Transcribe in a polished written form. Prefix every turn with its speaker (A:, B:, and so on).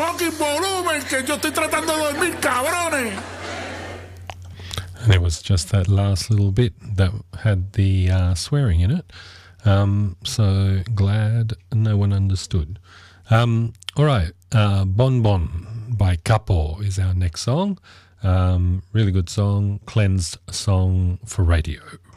A: fucking volumen, que yo estoy tratando de dormir, cabrones.
B: And it was just that last little bit that had the swearing in it. So glad no one understood. All right, Bon Bon by Capo is our next song. Really good song, cleansed song for radio.